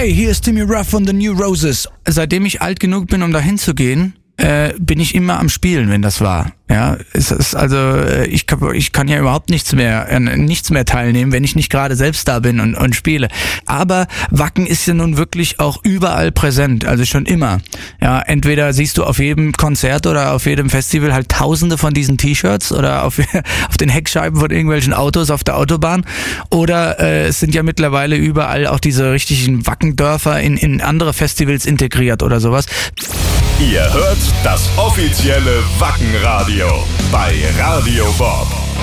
Hey, hier ist Timmy Ruff von The New Roses. Seitdem ich alt genug bin, um da hinzugehen, bin ich immer am Spielen, wenn das war. Ja, es ist also ich kann ja überhaupt nichts mehr teilnehmen, wenn ich nicht gerade selbst da bin und spiele. Aber Wacken ist ja nun wirklich auch überall präsent, also schon immer. Ja, entweder siehst du auf jedem Konzert oder auf jedem Festival halt Tausende von diesen T-Shirts oder auf den Heckscheiben von irgendwelchen Autos auf der Autobahn, oder es sind ja mittlerweile überall auch diese richtigen Wackendörfer in andere Festivals integriert oder sowas. Ihr hört das offizielle Wackenradio bei Radio Bob.